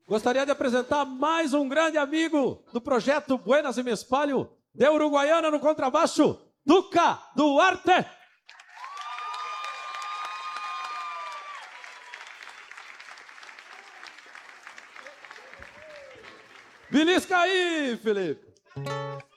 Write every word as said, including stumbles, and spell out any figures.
Gostaria de apresentar mais um grande amigo do projeto Buenas e Me Espalho, de Uruguaiana no contrabaixo, Duca Duarte. Belisca aí, Felipe.